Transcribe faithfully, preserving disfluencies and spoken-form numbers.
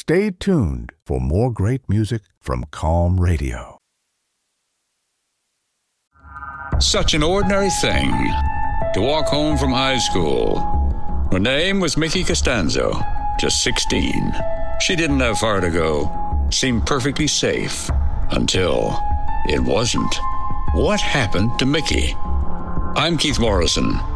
Stay tuned for more great music from Calm Radio. Such an ordinary thing to walk home from high school. Her name was Mickey Costanzo, just sixteen. She didn't have far to go. Seemed perfectly safe until it wasn't. What happened to Mickey? I'm Keith Morrison.